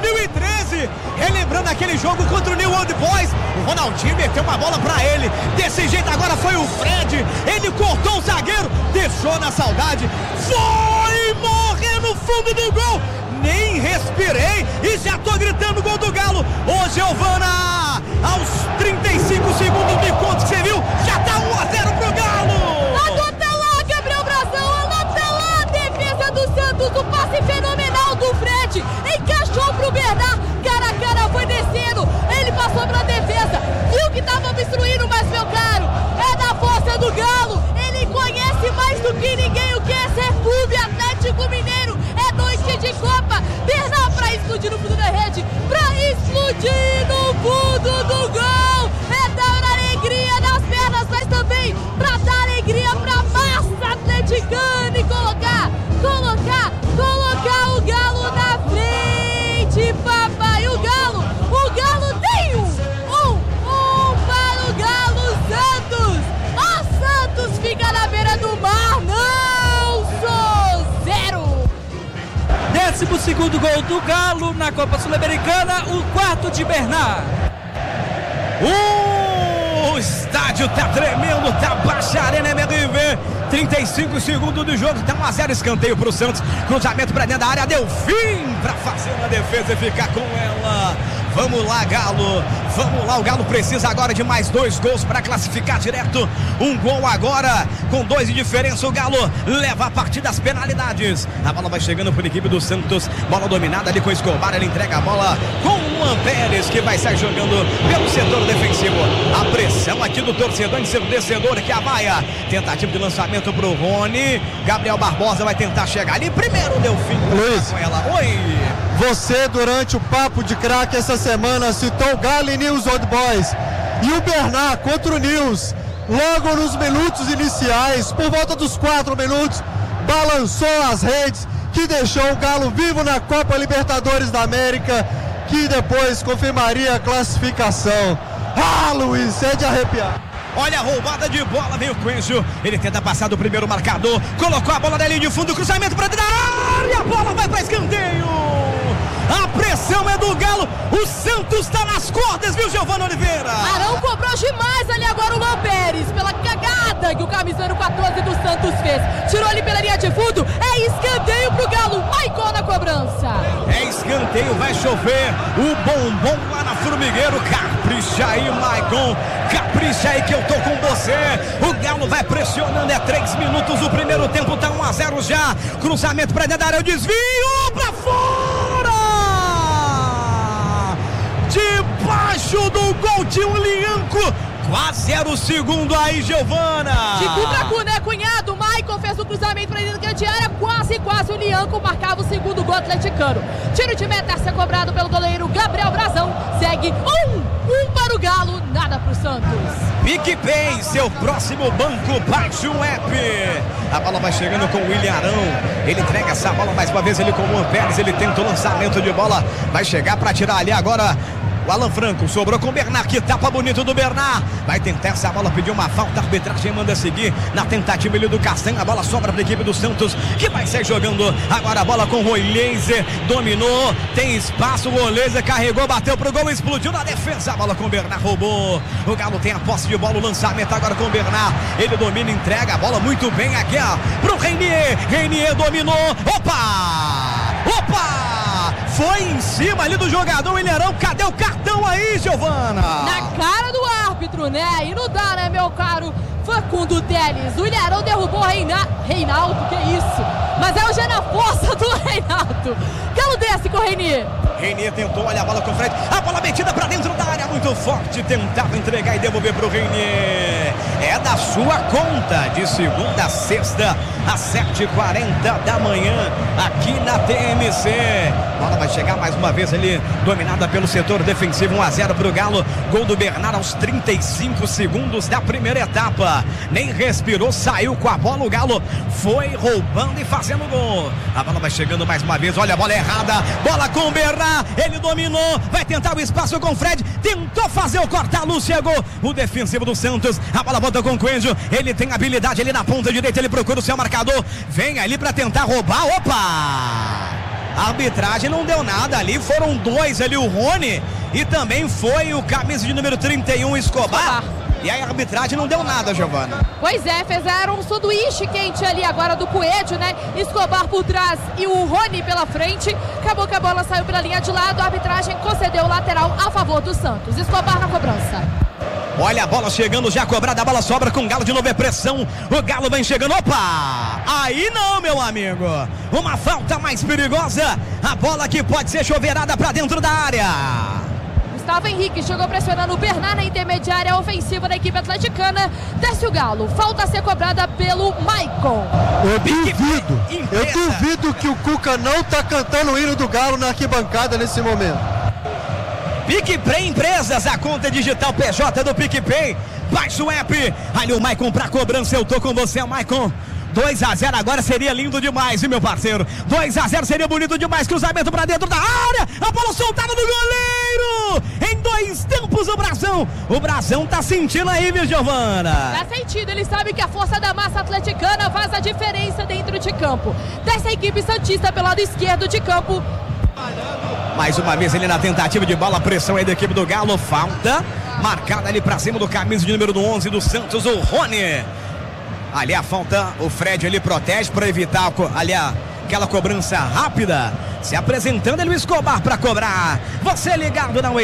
2013, relembrando aquele jogo contra o New Old Boys. O Ronaldinho meteu uma bola pra ele, desse jeito agora foi o Fred, ele cortou o zagueiro, deixou na saudade, foi morrer no fundo do gol. Nem respirei e já tô gritando gol do Galo. Ô Giovana, aos 35 segundos de conto que você viu, já tá 1-0 pro Galo. Anota lá, Gabriel Brazão, anota lá a defesa do Santos, o passe fenomenal do Fred, encaixou pro Bernard, cara a cara foi descendo, ele passou pra defesa, viu que tava obstruindo, mas meu caro, é da força do Galo, ele conhece mais do que ninguém o que é ser clube Atlético Mineiro, é noite de Copa, Bernard pra explodir no fundo da rede, pra explodir no fundo do gol, é dar alegria nas pernas, mas também pra dar alegria pra massa atleticana e colocar o Galo na frente, papai, o Galo tem um para o Galo Santos, Santos fica na beira do mar, não sou 0. 12º gol do Galo na Copa Sul-Americana, o quarto de Bernard. O estádio tá tremendo, tá baixa a arena MRV. 35 segundos do jogo, tá 1-0, escanteio pro Santos, cruzamento pra dentro da área, deu fim pra fazer uma defesa e ficar com ela. Vamos lá, Galo, vamos lá, o Galo precisa agora de mais 2 gols para classificar direto, um gol agora, com 2 de diferença, o Galo leva a partida às penalidades, a bola vai chegando por equipe do Santos, bola dominada ali com o Escobar, ele entrega a bola com o Luan Pérez, que vai sair jogando pelo setor defensivo, a pressão aqui do torcedor ensurdecedor, que a Maia, tentativa de lançamento pro Rony, Gabriel Barbosa vai tentar chegar ali, primeiro deu fim Luiz, com ela. Oi! Você, durante o Papo de Craque essa semana, citou o Galo e News Old Boys. E o Bernard contra o News, logo nos minutos iniciais, por volta dos 4 minutos, balançou as redes, que deixou o Galo vivo na Copa Libertadores da América, que depois confirmaria a classificação. Ah, Luiz, é de arrepiar. Olha a roubada de bola, vem o Coelho, ele tenta passar do primeiro marcador, colocou a bola na linha de fundo, cruzamento para dentro da área, a bola vai para escanteio. A pressão é do Galo, o Santos tá nas cordas, viu, Giovana Oliveira? Arão cobrou demais ali agora o Luan Pérez, pela cagada que o camisano 14 do Santos fez. Tirou ali pela linha de fundo, é escanteio pro Galo, Maicon na cobrança. É escanteio, vai chover, o bombom lá na Formigueiro, capricha aí, Maicon, capricha aí que eu tô com você. O Galo vai pressionando, é 3 minutos do primeiro tempo, tá 1-0 já, cruzamento pra dentro da área, o desvio pra fora! Debaixo do gol de um Lianco, quase era o segundo aí, Giovana. De cu pra cu, né, cunhado? O Maicon fez o cruzamento pra dentro da área, quase o Lianco marcava o segundo gol atleticano. Tiro de meta a ser cobrado pelo goleiro Gabriel Brazão, segue um para o Galo, nada pro Santos. PicPay, seu próximo banco, baixe o app. A bola vai chegando com o William Arão, ele entrega essa bola mais uma vez, ele com o Luan Pérez, ele tenta o lançamento de bola, vai chegar para tirar ali agora o Alan Franco, sobrou com o Bernard, que tapa bonito do Bernard, vai tentar essa bola, pediu uma falta, a arbitragem manda seguir, na tentativa ali do Castanho, a bola sobra para a equipe do Santos, que vai sair jogando, agora a bola com o Roylense, dominou, tem espaço, o Roylense carregou, bateu pro gol, explodiu na defesa, a bola com o Bernard, roubou, o Galo tem a posse de bola, o lançamento agora com o Bernard, ele domina, entrega a bola muito bem aqui, ó, pro Reinier dominou, opa! Foi em cima ali do jogador, o Ilharão, cadê o cartão aí, Giovana? Na cara do árbitro, né? E não dá, né, meu caro Facundo Teles? O Ilharão derrubou o Reinaldo, que isso? Mas é o já na força do Reinaldo. Galo desce com o Reinier. Reinier tentou, olha a bola com o Fred, a bola metida pra dentro da área, muito forte, tentava entregar e devolver pro Reinier. É da sua conta, de segunda a sexta, às 7h40 da manhã, aqui na TMC. A bola vai chegar mais uma vez ali, dominada pelo setor defensivo, 1-0 pro Galo, gol do Bernard aos 35 segundos da primeira etapa. Nem respirou, saiu com a bola, o Galo foi roubando e fazendo gol. A bola vai chegando mais uma vez, olha a bola errada, bola com o Bernard, ele dominou, vai tentar o espaço com o Fred, tentou fazer o corta-luz, chegou o defensivo do Santos, a bola volta com o Coelho, ele tem habilidade ali na ponta direita, ele procura o seu marcador, vem ali pra tentar roubar, opa! A arbitragem não deu nada ali, foram 2 ali, o Rony e também foi o camisa de número 31, Escobar. E aí a arbitragem não deu nada, Giovana. Pois é, fizeram um sanduíche quente ali agora do Coelho, né? Escobar por trás e o Rony pela frente. Acabou que a bola saiu pela linha de lado, a arbitragem concedeu o lateral a favor do Santos. Escobar na cobrança. Olha a bola chegando, já cobrada, a bola sobra com o Galo de novo, é pressão. O Galo vem chegando, opa! Aí não, meu amigo. Uma falta mais perigosa. A bola que pode ser choverada para dentro da área. Gustavo Henrique chegou pressionando o Bernard na intermediária ofensiva da equipe atleticana. Desce o Galo, falta a ser cobrada pelo Maicon. Eu duvido que o Cuca não tá cantando o hino do Galo na arquibancada nesse momento. PicPay Empresas, a conta digital PJ do PicPay. Baixa o app. Ali o Maicon pra cobrança, eu tô com você, Maicon. 2-0 agora seria lindo demais, hein, meu parceiro? 2-0 seria bonito demais. Cruzamento pra dentro da área. A bola soltada do goleiro. Em 2 tempos o Brasão tá sentindo aí, viu, Giovana? Tá sentindo, ele sabe que a força da massa atleticana faz a diferença dentro de campo. Dessa equipe santista pelo lado esquerdo de campo. Mais uma vez ele na tentativa de bola, pressão aí da equipe do Galo, falta marcada ali pra cima do camisa de número 11 do Santos, o Rony. Ali a falta, o Fred ali protege para evitar ali aquela cobrança rápida. Se apresentando ele o Escobar para cobrar. Você ligado na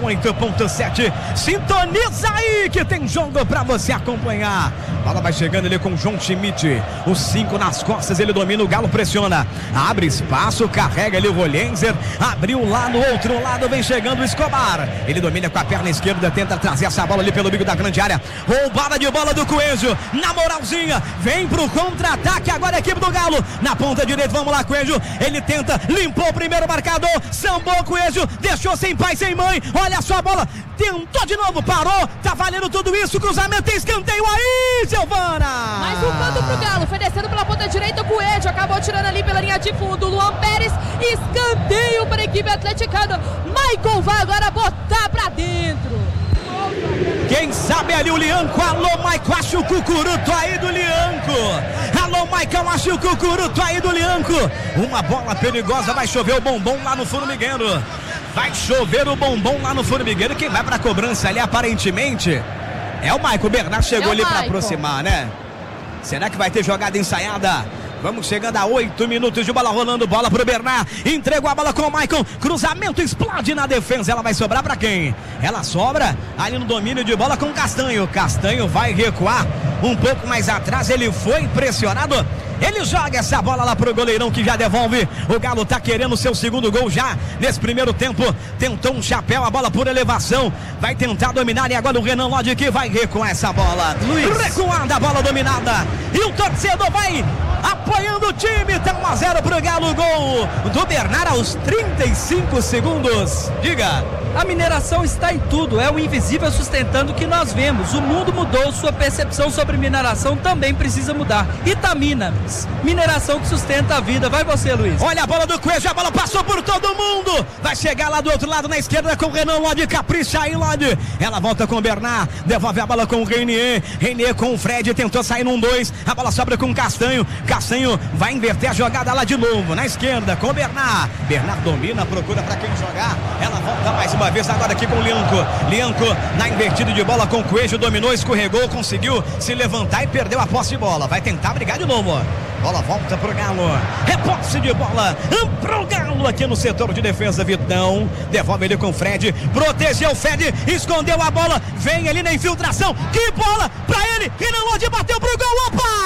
88.7. Sintoniza aí que tem jogo para você acompanhar. Bola vai chegando ali com o João Schmidt. O 5 nas costas, ele domina, o Galo pressiona. Abre espaço, carrega ali o Rolhenzer. Abriu lá no outro lado, vem chegando o Escobar. Ele domina com a perna esquerda, tenta trazer essa bola ali pelo bico da grande área. Roubada de bola do Coelho. Na moralzinha, vem pro contra-ataque agora a equipe do Galo. Na ponta direita, vamos lá, Coelho. Ele tenta, limpou o primeiro marcador. Sambou o Coelho, deixou sem pai, sem mãe. Olha só a bola, tentou de novo, parou. Tá valendo tudo isso, cruzamento e escanteio aí, Giovana. Mais um canto pro Galo, oferecendo pela ponta direita o Coelho. Acabou tirando ali pela linha de fundo. Luan Pérez, escanteio para a equipe atleticana. Maicon vai agora botar pra dentro. Quem sabe ali o Lianco. Alô, Maicon, acha o cucuruto aí do Lianco. Alô, Maicon, acha o cucuruto aí do Lianco. Uma bola perigosa, vai chover o bombom lá no Formigueiro. Vai chover o bombom lá no Formigueiro. Quem vai pra cobrança ali aparentemente é o Maicon. O Bernard chegou ali para aproximar, né? Será que vai ter jogada ensaiada? Vamos chegando a 8 minutos de bola rolando, bola pro Bernard, entregou a bola com o Maicon, cruzamento explode na defesa, ela vai sobrar pra quem? Ela sobra ali no domínio de bola com o Castanho. Castanho vai recuar um pouco mais atrás, ele foi pressionado. Ele joga essa bola lá pro goleirão que já devolve. O Galo tá querendo o seu segundo gol já nesse primeiro tempo. Tentou um chapéu, a bola por elevação. Vai tentar dominar e agora o Renan Lodge que vai recuar essa bola. Recuada a bola dominada. E o torcedor vai apoiando o time. Tá 1-0 pro Galo. Gol do Bernard aos 35 segundos. Diga. A mineração está em tudo, é o invisível sustentando o que nós vemos. O mundo mudou, sua percepção sobre mineração também precisa mudar. Itaminas, mineração que sustenta a vida. Vai você, Luiz. Olha a bola do Coelho, a bola passou por todo mundo. Vai chegar lá do outro lado na esquerda com o Renan Lodge, capricha aí, Lodge. Ela volta com o Bernard, devolve a bola com o Reinier. Reinier com o Fred, tentou sair num 2. A bola sobra com o Castanho. Castanho vai inverter a jogada lá de novo, na esquerda com o Bernard. Bernard domina, procura pra quem jogar. Ela volta mais uma vez agora aqui com o Lianco. Lianco na invertida de bola com o Coelho, dominou, escorregou, conseguiu se levantar e perdeu a posse de bola. Vai tentar brigar de novo. Bola volta pro Galo. É posse de bola pro Galo aqui no setor de defesa. Vitão devolve ele com o Fred. Protegeu o Fred, escondeu a bola. Vem ali na infiltração. Que bola pra ele. Renan Lodge bateu pro gol.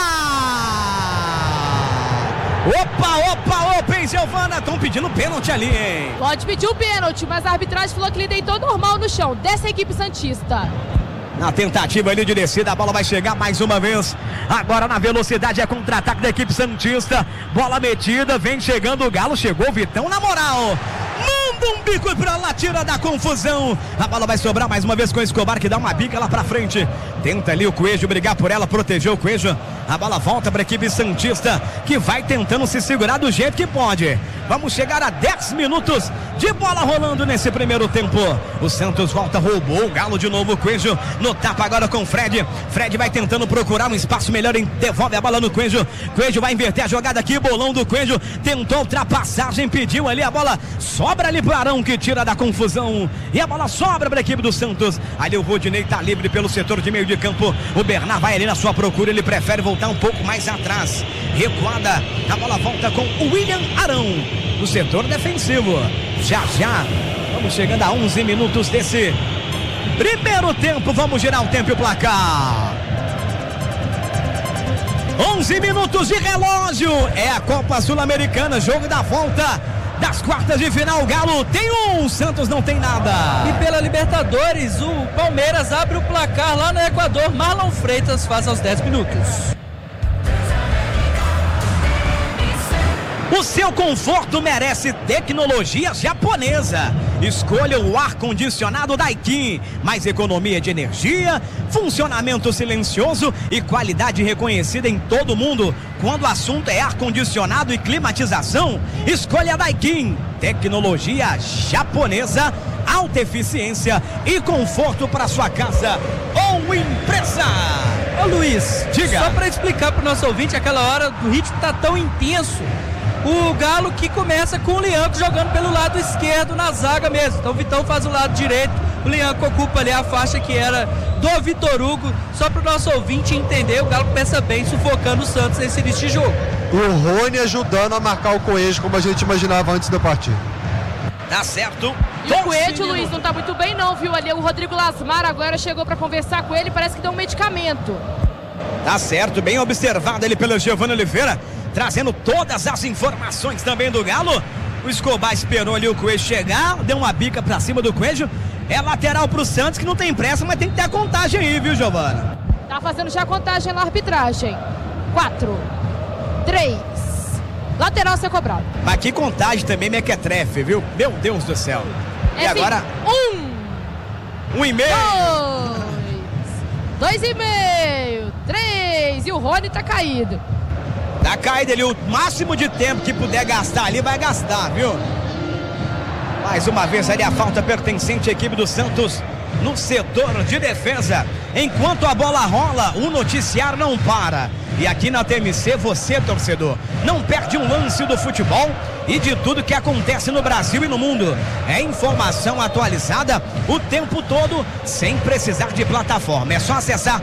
Opa, hein, Giovana? Estão pedindo pênalti ali, hein? Pode pedir o pênalti, mas a arbitragem falou que ele deitou normal no chão, dessa equipe santista. Na tentativa ali de descida, a bola vai chegar mais uma vez. Agora na velocidade é contra-ataque da equipe santista. Bola metida, vem chegando o Galo, chegou o Vitão na moral. Manda um bico pra lá, tira da confusão. A bola vai sobrar mais uma vez com o Escobar que dá uma bica lá pra frente. Tenta ali o Coelho brigar por ela, protegeu o Coelho. A bola volta para a equipe santista, que vai tentando se segurar do jeito que pode. Vamos chegar a 10 minutos de bola rolando nesse primeiro tempo. O Santos volta, roubou o Galo de novo. O Coelho no tapa agora com o Fred. Fred vai tentando procurar um espaço melhor, devolve a bola no Coelho. Coelho vai inverter a jogada aqui, bolão do Coelho. Tentou ultrapassagem, pediu ali a bola. Sobra ali para Arão, que tira da confusão. E a bola sobra para a equipe do Santos. Ali o Rodinei está livre pelo setor de meio de campo. O Bernard vai ali na sua procura. Ele prefere voltar um pouco mais atrás. Recuada. A bola volta com o William Arão no setor defensivo. Já vamos chegando a 11 minutos desse primeiro tempo. Vamos girar o tempo e o placar. 11 minutos de relógio. É a Copa Sul-Americana, jogo da volta das quartas de final. O Galo tem um, Santos não tem nada. E pela Libertadores, o Palmeiras abre o placar lá no Equador. Marlon Freitas faz aos 10 minutos. O seu conforto merece tecnologia japonesa. Escolha o ar-condicionado Daikin. Mais economia de energia, funcionamento silencioso e qualidade reconhecida em todo o mundo. Quando o assunto é ar-condicionado e climatização, escolha Daikin. Tecnologia japonesa, alta eficiência e conforto para sua casa ou empresa. Ô Luiz, diga. Só para explicar para o nosso ouvinte, aquela hora o ritmo tá tão intenso. O Galo que começa com o Lianco jogando pelo lado esquerdo na zaga mesmo. Então o Vitão faz o lado direito, o Lianco ocupa ali a faixa que era do Vitor Hugo. Só para o nosso ouvinte entender, o Galo começa bem sufocando o Santos nesse início de jogo. O Rony ajudando a marcar o Coelho como a gente imaginava antes da partida. Tá certo. E o Coelho, Luiz, não tá muito bem não, viu? Ali o Rodrigo Lasmar agora chegou para conversar com ele, parece que deu um medicamento. Tá certo, bem observado ali pelo Giovanni Oliveira, trazendo todas as informações também do Galo. O Escobar esperou ali o Coelho chegar, deu uma bica pra cima do Coelho. É lateral pro Santos, que não tem pressa, mas tem que ter a contagem aí, viu, Giovanni? Tá fazendo já a contagem na arbitragem. 4, 3, lateral a ser cobrado. Mas que contagem também, mequetrefe, viu? Meu Deus do céu. E agora? 1,5. 2,5. 3. E o Rony tá caído. Tá caído ali, o máximo de tempo que puder gastar ali, vai gastar, viu? Mais uma vez ali a falta pertencente à equipe do Santos no setor de defesa. Enquanto a bola rola, o noticiário não para. E aqui na TMC, você, torcedor, não perde um lance do futebol e de tudo que acontece no Brasil e no mundo. É informação atualizada o tempo todo, sem precisar de plataforma. É só acessar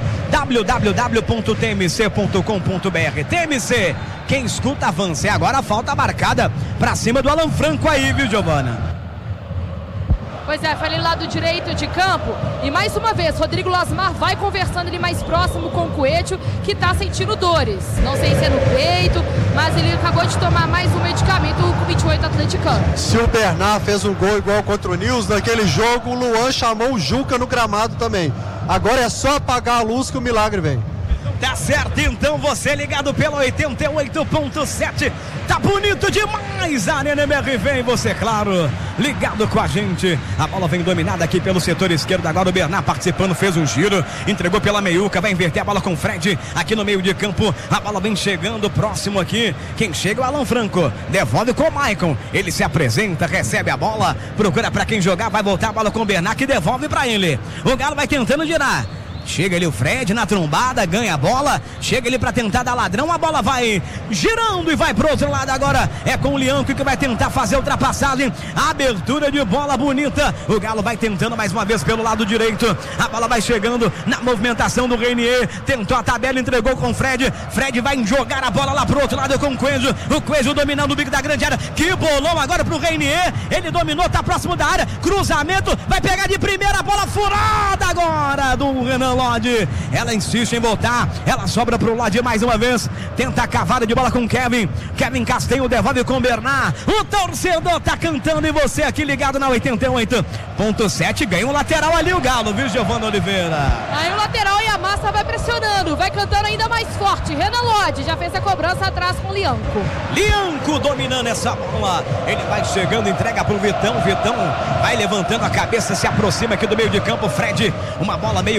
www.tmc.com.br. TMC, quem escuta avança. E agora a falta marcada pra cima do Alan Franco aí, viu, Giovana? Pois é, foi ali do lado direito de campo. E mais uma vez, Rodrigo Lasmar vai conversando ali mais próximo com o Coelho, que tá sentindo dores. Não sei se é no peito, mas ele acabou de tomar mais um medicamento com 28 atleticano. Se o Bernard fez um gol igual contra o Nils naquele jogo, o Luan chamou o Juca no gramado também. Agora é só apagar a luz que o milagre vem. Tá certo, então você ligado pelo 88.7. Tá bonito demais a Arena MRV. Vem você, claro, ligado com a gente. A bola vem dominada aqui pelo setor esquerdo. Agora o Bernard participando, fez um giro, entregou pela meiuca, vai inverter a bola com o Fred aqui no meio de campo. A bola vem chegando próximo aqui. Quem chega é o Alan Franco, devolve com o Maicon. Ele se apresenta, recebe a bola, procura pra quem jogar, vai voltar a bola com o Bernard, que devolve pra ele. O Galo vai tentando girar. Chega ali o Fred na trombada, ganha a bola, chega ali pra tentar dar ladrão, a bola vai girando e vai pro outro lado agora, é com o Lianco que vai tentar fazer a ultrapassagem, abertura de bola bonita, o Galo vai tentando mais uma vez pelo lado direito, a bola vai chegando na movimentação do Reinier, tentou a tabela, entregou com o Fred, Fred vai jogar a bola lá pro outro lado com o Coelho dominando o bico da grande área, que bolão agora pro Reinier, ele dominou, tá próximo da área, cruzamento, vai pegar de primeira, a bola furada agora do Renan Lodge, ela insiste em voltar, ela sobra pro Lodge mais uma vez, tenta a cavada de bola com Kevin Castanho, devolve com o Bernard, o torcedor tá cantando e você aqui ligado na 88.7, ganha um lateral ali o Galo, viu, Giovanni Oliveira? Aí o lateral e a massa vai pressionando, vai cantando ainda mais forte, Renan Lodge já fez a cobrança atrás com o Lianco dominando essa bola, ele vai chegando, entrega pro Vitão vai levantando a cabeça, se aproxima aqui do meio de campo, Fred, uma bola meio esquisita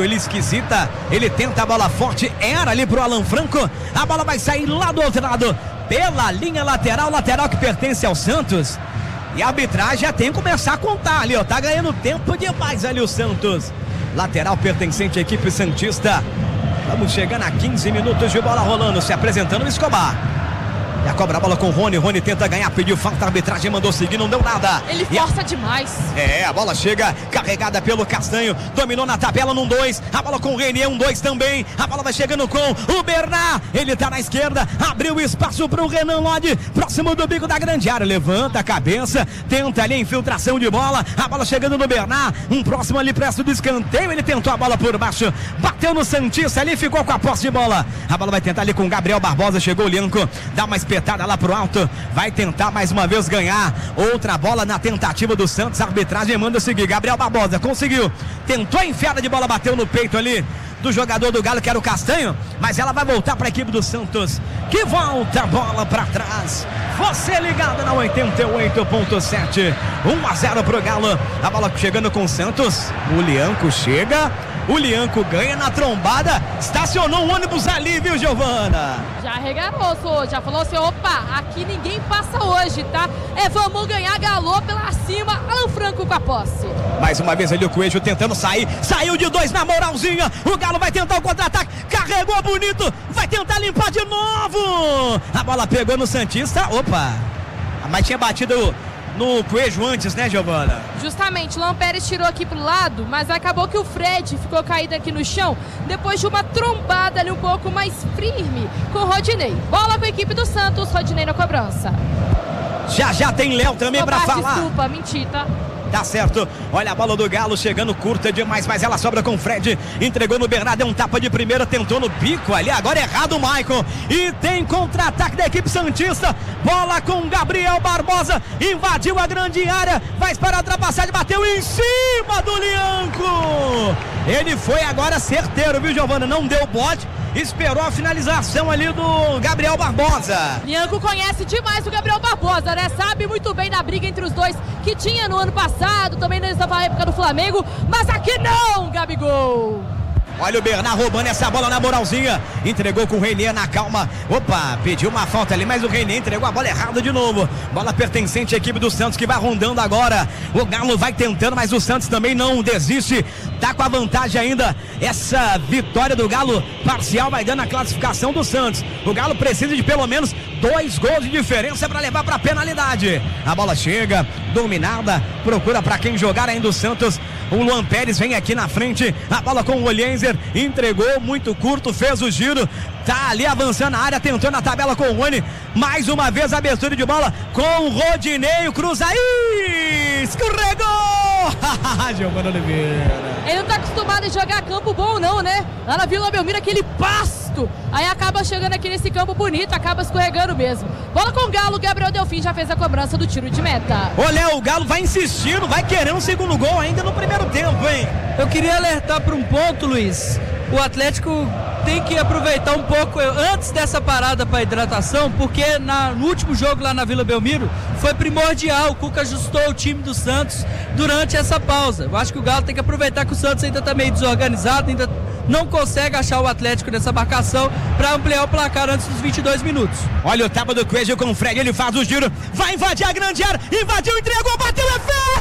hesita, ele tenta a bola forte, era ali pro Alan Franco, a bola vai sair lá do outro lado, pela linha lateral que pertence ao Santos. E a arbitragem já tem que começar a contar ali, ó, tá ganhando tempo demais ali o Santos. Lateral pertencente à equipe santista. Vamos chegando a 15 minutos de bola rolando, se apresentando o Escobar. Já cobra a bola com o Rony. Rony tenta ganhar, pediu falta, a arbitragem mandou seguir, não deu nada. Ele força demais. A bola chega carregada pelo Castanho, dominou na tabela num 2, a bola com o Renier, 1-2 também. A bola vai chegando com o Bernard, ele tá na esquerda, abriu espaço pro Renan Lodi, próximo do bico da grande área, levanta a cabeça, tenta ali a infiltração de bola, a bola chegando no Bernard, um próximo ali presto do escanteio, ele tentou a bola por baixo, bateu no Santista ali, ficou com a posse de bola. A bola vai tentar ali com o Gabriel Barbosa, chegou o Lianco, dá uma espetada lá pro alto, vai tentar mais uma vez ganhar outra bola na tentativa do Santos, a arbitragem manda seguir. Gabriel Barbosa conseguiu, tentou a enfiada de bola, bateu no peito ali do jogador do Galo, que era o Castanho, mas ela vai voltar para a equipe do Santos, que volta a bola para trás. Você ligado na 88.7, 1-0 pro Galo, a bola chegando com o Santos, o Lianco chega, o Lianco ganha na trombada, estacionou um ônibus ali, viu, Giovana? Já regarou, já falou assim, opa, aqui ninguém passa hoje, tá? Vamos ganhar, Galo pela cima, Alan Franco com a posse. Mais uma vez ali o Coelho tentando sair, saiu de 2 na moralzinha, o Galo vai tentar o contra-ataque, carregou bonito, vai tentar limpar de novo, a bola pegou no Santista, opa, mas tinha batido no Coelho antes, né, Giovana? Justamente, o Lampérez tirou aqui pro lado, mas acabou que o Fred ficou caído aqui no chão, depois de uma trombada ali um pouco mais firme com o Rodinei. Bola com a equipe do Santos, Rodinei na cobrança. Já tem Léo também pra falar. Desculpa, menti, tá? Tá certo, olha a bola do Galo chegando curta demais, mas ela sobra com o Fred, entregou no Bernardo, deu um tapa de primeira, tentou no bico ali, agora errado o Maicon, e tem contra-ataque da equipe santista, bola com Gabriel Barbosa, invadiu a grande área, vai esperar a ultrapassagem, bateu em cima do Lianco, ele foi agora certeiro, viu, Giovana, não deu bote, esperou a finalização ali do Gabriel Barbosa. Lianco conhece demais o Gabriel Barbosa, né? Sabe muito bem da briga entre os dois que tinha no ano passado, também nessa época do Flamengo, mas aqui não, Gabigol. Olha o Bernard roubando essa bola na moralzinha, entregou com o Renier na calma, opa, pediu uma falta ali, mas o Renier entregou a bola errada de novo, bola pertencente à equipe do Santos que vai rondando agora, o Galo vai tentando, mas o Santos também não desiste, tá com a vantagem ainda, essa vitória do Galo parcial vai dando a classificação do Santos, o Galo precisa de pelo menos 2 gols de diferença para levar para penalidade, a bola chega, dominada, procura para quem jogar ainda o Santos, o Luan Pérez vem aqui na frente, a bola com o Olienzer, entregou muito curto, fez o giro, tá ali avançando na área, tentou na tabela com o Rony, mais uma vez a abertura de bola com o Rodinei, cruza aí, escorregou, Giovana Oliveira. Ele não tá acostumado a jogar campo bom não, né? Lá na Vila Belmiro aquele pasto, aí acaba chegando aqui nesse campo bonito, acaba escorregando mesmo. Bola com o Galo, Gabriel Delfim já fez a cobrança do tiro de meta. Olha, o Galo vai insistindo, vai querer um segundo gol ainda no primeiro tempo, hein? Eu queria alertar para um ponto, Luiz. O Atlético tem que aproveitar um pouco antes dessa parada para hidratação, porque no último jogo lá na Vila Belmiro foi primordial, o Cuca ajustou o time do Santos durante essa pausa. Eu acho que o Galo tem que aproveitar que o Santos ainda está meio desorganizado, ainda não consegue achar o Atlético nessa marcação para ampliar o placar antes dos 22 minutos. Olha o tapa do Coelho com o Fred, ele faz o giro, vai invadir a grande área, invadiu, entregou, bateu, é feio!